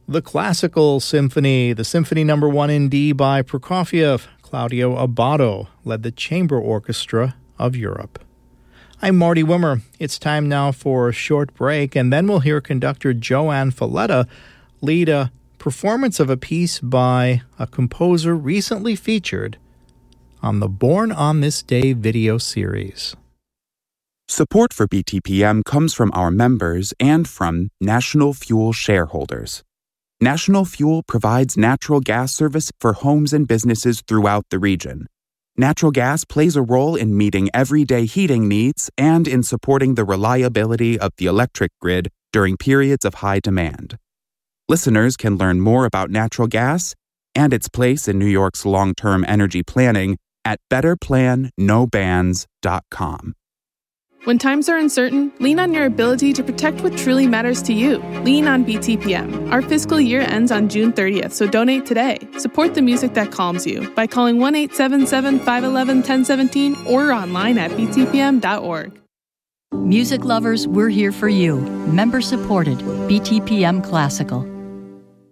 The Classical Symphony, the Symphony No. 1 in D by Prokofiev. Claudio Abbado led the Chamber Orchestra of Europe. I'm Marty Wimmer. It's time now for a short break, and then we'll hear conductor Joanne Falletta lead a performance of a piece by a composer recently featured on the Born on This Day video series. Support for BTPM comes from our members and from National Fuel shareholders. National Fuel provides natural gas service for homes and businesses throughout the region. Natural gas plays a role in meeting everyday heating needs and in supporting the reliability of the electric grid during periods of high demand. Listeners can learn more about natural gas and its place in New York's long-term energy planning at betterplannobans.com. When times are uncertain, lean on your ability to protect what truly matters to you. Lean on BTPM. Our fiscal year ends on June 30th, so donate today. Support the music that calms you by calling 1-877-511-1017 or online at btpm.org. Music lovers, we're here for you. Member supported. BTPM Classical.